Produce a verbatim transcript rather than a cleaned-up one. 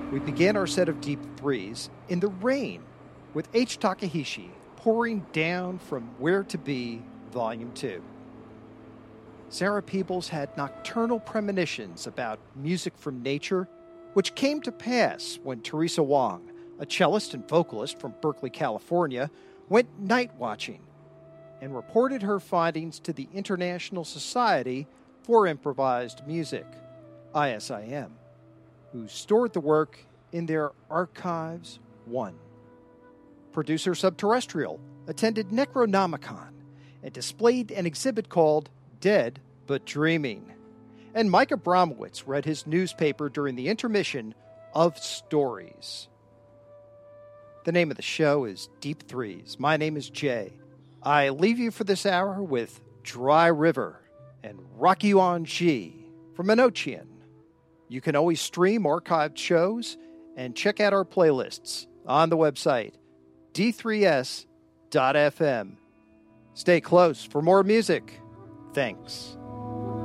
We began our set of Deep Threes in the rain with H. Takahashi pouring down from Where to Be, Volume two. Sarah Peebles had nocturnal premonitions about music from nature, which came to pass when Teresa Wong, a cellist and vocalist from Berkeley, California, went night watching and reported her findings to the International Society for Improvised Music, I S I M, who stored the work in their Archives one. Producer Subterrestrial attended Necronomicon and displayed an exhibit called Dead But Dreaming. And Mike Abramowitz read his newspaper during the intermission of Stories. The name of the show is Deep Threes. My name is Jay. I leave you for this hour with Dry River and Rocky-on-G from Enochian. You can always stream archived shows and check out our playlists on the website d three s dot f m. Stay close for more music. Thanks.